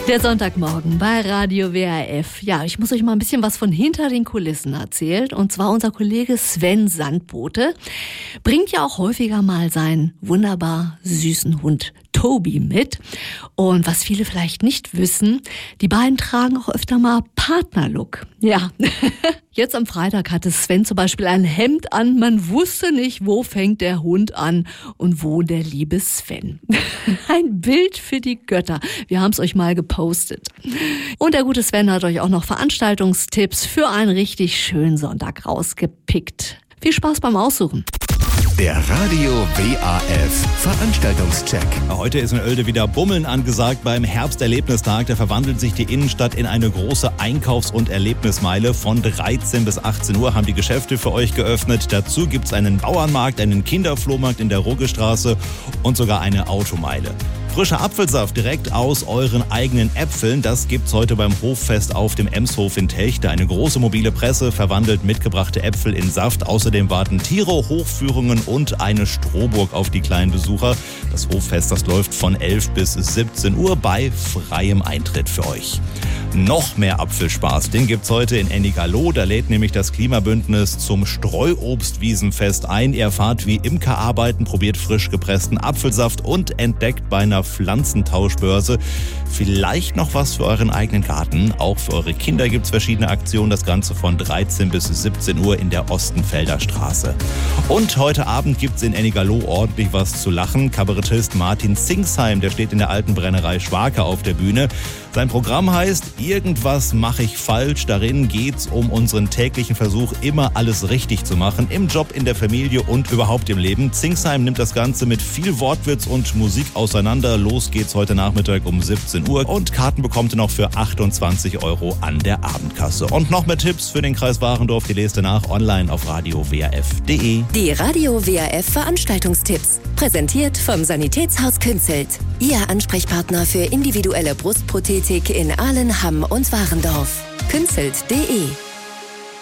Der Sonntagmorgen bei Radio WRF. Ja, ich muss euch mal ein bisschen was von hinter den Kulissen erzählen. Und zwar unser Kollege Sven Sandbote bringt ja auch häufiger mal seinen wunderbar süßen Hund Tobi mit. Und was viele vielleicht nicht wissen, die beiden tragen auch öfter mal Partnerlook. Ja, jetzt am Freitag hatte Sven zum Beispiel ein Hemd an. Man wusste nicht, wo fängt der Hund an und wo der liebe Sven. Ein Bild für die Götter. Wir haben es euch mal gepostet. Und der gute Sven hat euch auch noch Veranstaltungstipps für einen richtig schönen Sonntag rausgepickt. Viel Spaß beim Aussuchen. Der Radio WAF Veranstaltungscheck. Heute ist in Oelde wieder Bummeln angesagt beim Herbsterlebnistag. Da verwandelt sich die Innenstadt in eine große Einkaufs- und Erlebnismeile. Von 13 bis 18 Uhr haben die Geschäfte für euch geöffnet. Dazu gibt es einen Bauernmarkt, einen Kinderflohmarkt in der Ruggestraße und sogar eine Automeile. Frischer Apfelsaft direkt aus euren eigenen Äpfeln, das gibt's heute beim Hoffest auf dem Emshof in Techte. Eine große mobile Presse verwandelt mitgebrachte Äpfel in Saft. Außerdem warten Tiere, Hochführungen und eine Strohburg auf die kleinen Besucher. Das Hoffest, das läuft von 11 bis 17 Uhr bei freiem Eintritt für euch. Noch mehr Apfelspaß, den gibt's heute in Ennigerloh. Da lädt nämlich das Klimabündnis zum Streuobstwiesenfest ein. Ihr erfahrt, wie Imker arbeiten, probiert frisch gepressten Apfelsaft und entdeckt bei einer Pflanzentauschbörse vielleicht noch was für euren eigenen Garten. Auch für eure Kinder gibt's verschiedene Aktionen. Das Ganze von 13 bis 17 Uhr in der Ostenfelder Straße. Und heute Abend gibt's in Ennigerloh ordentlich was zu lachen. Kabarettist Martin Singsheim, der steht in der alten Brennerei Schwake auf der Bühne. Sein Programm heißt Irgendwas mache ich falsch. Darin geht's um unseren täglichen Versuch, immer alles richtig zu machen. Im Job, in der Familie und überhaupt im Leben. Singsheim nimmt das Ganze mit viel Wortwitz und Musik auseinander. Los geht's heute Nachmittag um 17 Uhr. Und Karten bekommt ihr noch für 28 € an der Abendkasse. Und noch mehr Tipps für den Kreis Warendorf, die lest ihr nach online auf radiowrf.de. Die Radio WRF Veranstaltungstipps. Präsentiert vom Sanitätshaus Künzelt. Ihr Ansprechpartner für individuelle Brustprothetik in Ahlen, Hamm und Warendorf. Künzelt.de